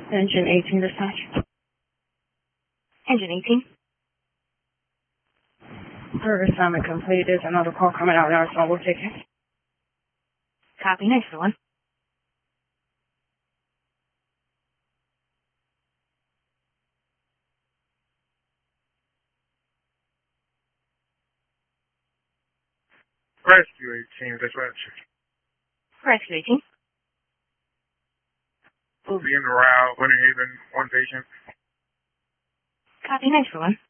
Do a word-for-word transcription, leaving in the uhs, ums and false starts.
Engine eighteen dispatch. Engine eighteen. Service assignment complete. There's another call coming out now, so we'll take it. Copy. Next one. Rescue eighteen, dispatch. Rescue eighteen. We'll be in the route, Winter Haven, one patient. Copy. Next one.